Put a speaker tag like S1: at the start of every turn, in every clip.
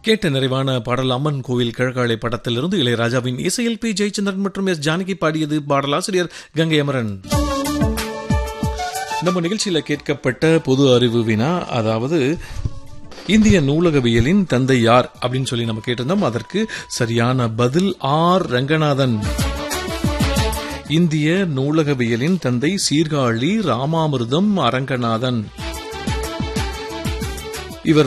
S1: கேட்ட நிறைவான பாடல் அம்மன் கோவில் கிழக்காலை படத்திலிருந்து இளையராஜாவின் இசையில் பி ஜெயச்சந்திரன் மற்றும் எஸ் ஜானகி பாடியது. பாடலாசிரியர் கங்கை அமரன். நம்ம நிகழ்ச்சியில கேட்கப்பட்ட பொது அறிவு வினா, அதாவது இந்திய நூலகவியலின் தந்தை யார் அப்படின்னு சொல்லி நம்ம கேட்டிருந்தோம். அதற்கு சரியான பதில் ஆர் ரங்கநாதன். இந்திய நூலகவியலின் தந்தை சீர்காழி ராமாமிர்தம் அரங்கநாதன். இவர்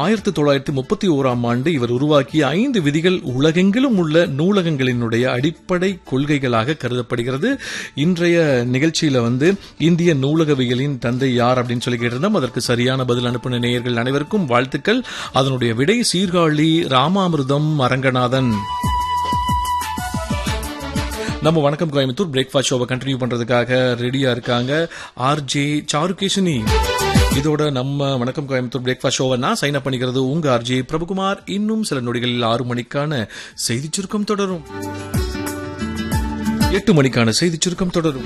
S1: 1931 இவர் உருவாக்கிய 5 விதிகள் உலகெங்கிலும் உள்ள நூலகங்களினுடைய அடிப்படை கொள்கைகளாக கருதப்படுகிறது. இன்றைய நிகழ்ச்சியில இந்திய நூலகவியலின் தந்தை யார் அப்படின்னு சொல்லி கேட்டிருந்தோம். அதற்கு சரியான பதில் அனுப்பின நேயர்கள் அனைவருக்கும் வாழ்த்துக்கள். அதனுடைய விடை சீர்காழி ராமாமிர்தம் அரங்கநாதன். நம்ம வணக்கம் கோயம்புத்தூர் பிரேக்ஃபாஸ்ட் ஷோவை கண்டினியூ பண்றதுக்காக ரெடியா இருக்காங்க ஆர்ஜே சாருகேஷினி. இதோட நம்ம வணக்கம் கோயம்புத்தூர் பிரேக்ஃபாஸ்ட் ஷோவை நான் சைன் அப் பண்ணிக்கிறது உங்க ஆர்ஜே பிரபுகுமார். இன்னும் சில நொடிகளில் 6 மணிக்கான செய்திச் சுருக்கம் தொடரும். 8 மணிக்கான செய்திச் சுருக்கம் தொடரும்.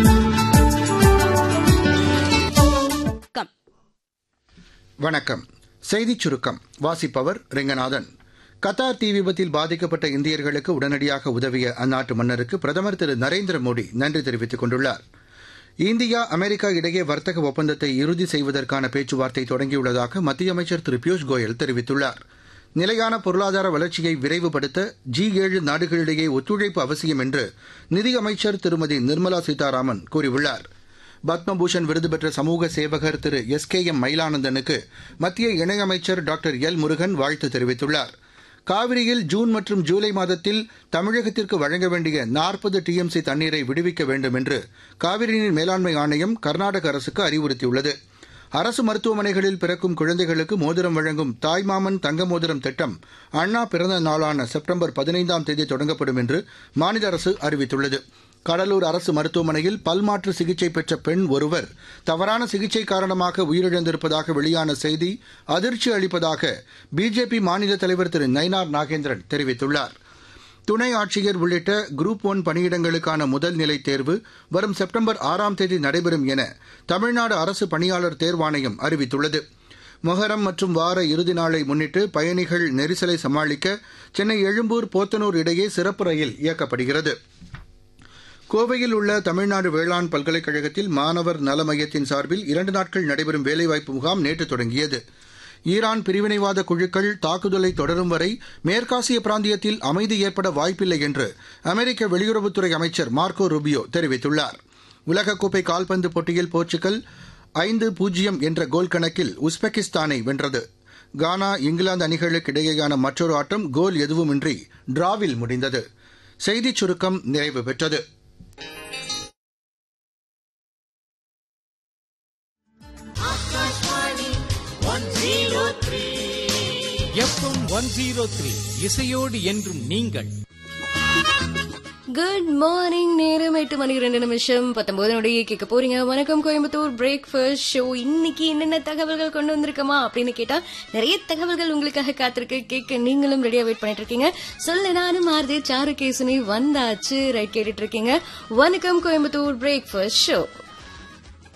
S2: வணக்கம். செய்திச் சுருக்கம் வாசிப்பவர் ரெங்கநாதன். கத்தார் தீ விபத்தில் பாதிக்கப்பட்ட இந்தியர்களுக்கு உடனடியாக உதவிய அந்நாட்டு மன்னருக்கு பிரதமர் திரு நரேந்திர மோடி நன்றி தெரிவித்துக் கொண்டுள்ளார். இந்தியா அமெரிக்கா இடையே வர்த்தக ஒப்பந்தத்தை இறுதி செய்வதற்கான பேச்சுவார்த்தை தொடங்கியுள்ளதாக மத்திய அமைச்சர் திரு பியூஷ் கோயல் தெரிவித்துள்ளார். நிலையான பொருளாதார வளர்ச்சியை விரைவுபடுத்த G7 நாடுகளிடையே ஒத்துழைப்பு அவசியம் என்று நிதியமைச்சர் திருமதி நிர்மலா சீதாராமன் கூறியுள்ளார். பத்மபூஷன் விருது பெற்ற சமூக சேவகர் திரு SKM மயிலானந்தனுக்கு மத்திய இணையமைச்சர் டாக்டர் எல் முருகன் வாழ்த்து தெரிவித்துள்ளார். காவிரியில் ஜூன் மற்றும் ஜூலை மாதத்தில் தமிழகத்திற்கு வழங்க வேண்டிய 40 TMC தண்ணீரை விடுவிக்க வேண்டும் என்று காவிரி நீர் மேலாண்மை ஆணையம் கர்நாடக அரசுக்கு அறிவுறுத்தியுள்ளது. அரசு மருத்துவமனைகளில் பிறக்கும் குழந்தைகளுக்கு மோதிரம் வழங்கும் தாய்மாமன் தங்க மோதிரம் திட்டம் அண்ணா பிறந்த நாளான செப்டம்பர் 15ஆம் தேதி தொடங்கப்படும் என்று மாநில அரசு அறிவித்துள்ளது. கடலூர் அரசு மருத்துவமனையில் பல்மாற்று சிகிச்சை பெற்ற பெண் ஒருவர் தவறான சிகிச்சை காரணமாக உயிரிழந்திருப்பதாக வெளியான செய்தி அதிர்ச்சி அளிப்பதாக பிஜேபி மாநில தலைவர் திரு நயினார் நாகேந்திரன் தெரிவித்துள்ளார். துணை ஆட்சியர் உள்ளிட்ட குரூப் 1 பணியிடங்களுக்கான முதல் நிலை தேர்வு வரும் செப்டம்பர் 6ஆம் தேதி நடைபெறும் என தமிழ்நாடு அரசு பணியாளர் தேர்வாணையம் அறிவித்துள்ளது. மொஹரம் மற்றும் வார இறுதி நாளை முன்னிட்டு பயணிகள் நெரிசலை சமாளிக்க சென்னை எழும்பூர் போத்தனூர் இடையே சிறப்பு ரயில் இயக்கப்படுகிறது. கோவையில் உள்ள தமிழ்நாடு வேளாண் பல்கலைக்கழகத்தில் மாணவர் நல மையத்தின் சார்பில் 2 நாட்கள் நடைபெறும் வேலைவாய்ப்பு முகாம் நேற்று தொடங்கியது. ஈரான் பிரிவினைவாத குழுக்கள் தாக்குதலை தொடரும் வரை மேற்காசிய பிராந்தியத்தில் அமைதி ஏற்பட வாய்ப்பில்லை என்று அமெரிக்க வெளியுறவுத்துறை அமைச்சர் மார்க்கோ ரூபியோ தெரிவித்துள்ளார். உலகக்கோப்பை கால்பந்து போட்டியில் போர்ச்சுகல் 5-0 என்ற கோல் கணக்கில் உஸ்பெகிஸ்தானை வென்றது. கானா இங்கிலாந்து அணிகளுக்கு இடையேயான மற்றொரு ஆட்டம் கோல் எதுவுமின்றி டிராவில் முடிந்தது. செய்திச் சுருக்கம் நிறைவு பெற்றது.
S3: FM 103 இசையோடு என்றும் நீங்கள்.
S4: Good morning. நேரம் 8 மணி 2 நிமிஷம் 19 நொடியை கேட்க போறீங்க வணக்கம் கோயம்புத்தூர் பிரேக்ஃபாஸ்ட் ஷோ. இன்னைக்கு என்னென்ன தகவல்கள் கொண்டு வந்திருக்கமா அப்படின்னு கேட்டா நிறைய தகவல்கள் உங்களுக்காக காத்திருக்கு. கேட்க நீங்களும் ரெடியா வெயிட் பண்ணிட்டு இருக்கீங்க. சொல்ல நானும் ஆர்ஜே சாருகேஷினி வந்தாச்சு. ரைட் கேட்டுட்டு இருக்கீங்க வணக்கம் கோயம்புத்தூர் பிரேக்ஃபாஸ்ட் ஷோ.